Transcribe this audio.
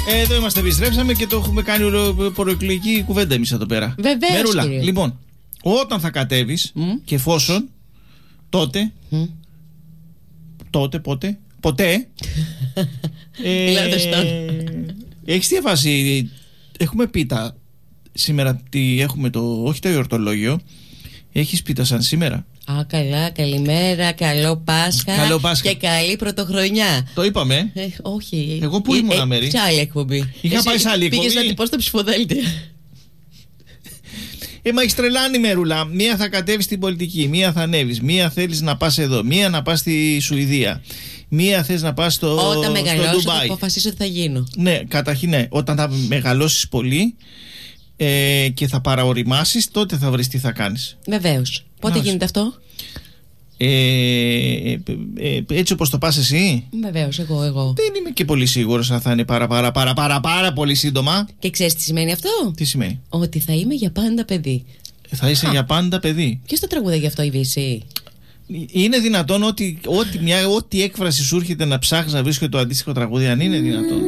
Εδώ είμαστε, επιστρέψαμε και το έχουμε κάνει προεκλογική κουβέντα εμείς εδώ πέρα. Βεβαίως. Μερούλα, Κύριε. λοιπόν, όταν θα κατέβεις και εφόσον τότε. Ποτέ. Έχεις διαβάσει? Έχουμε πίτα σήμερα. Έχουμε όχι το εορτολόγιο. Έχεις πίτα σαν σήμερα? Α, καλά, καλημέρα, καλό Πάσχα. Καλό Πάσχα. Και καλή πρωτοχρονιά. Το είπαμε. Όχι. Εγώ που ήμουν, Μέρη? Σε άλλη εκπομπή. Είχα πάει σε άλλη εκπομπή. Πήγες να τυπώσεις τα ψηφοδέλτια. Μα έχεις τρελάνει, Μερούλα. Μία θα κατέβεις στην πολιτική, μία θα ανέβεις, μία θέλεις να πας εδώ, μία να πας στη Σουηδία, μία θες να πας στο Ντουμπάι. Όταν μεγαλώσω θα αποφασίσω τι θα γίνω. Ναι, καταρχήν ναι. Όταν θα μεγαλώσεις πολύ και θα παραοριμάσεις, τότε θα βρεις τι θα κάνεις. Βεβαίως. Πότε γίνεται αυτό? Έτσι όπως το πας εσύ? Βεβαίως, εγώ. Δεν είμαι και πολύ σίγουρος αν θα είναι πάρα πολύ σύντομα. Και ξέρεις τι σημαίνει αυτό? Τι σημαίνει? Ότι θα είμαι για πάντα παιδί. Θα είσαι για πάντα παιδί. Ποιος το τραγούδα γι' αυτό, η Βύση? Είναι δυνατόν ό,τι έκφραση σου έρχεται να ψάχνεις να βρεις και το αντίστοιχο τραγούδι? Αν είναι δυνατόν?